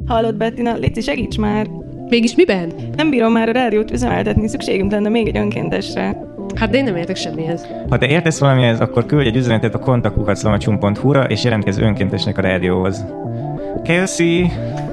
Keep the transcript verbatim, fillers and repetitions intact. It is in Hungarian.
Hallod, Bettina, léci, segíts már! Mégis miben? Nem bírom már a rádiót üzemeltetni, szükségünk lenne még egy önkéntesre. Hát de én nem értek semmihez. Ha te értesz valamihez, akkor küldj egy üzenetet a kontakt kukac lamacsum pont hu-ra és jelentkezz önkéntesnek a rádióhoz. Kelsey!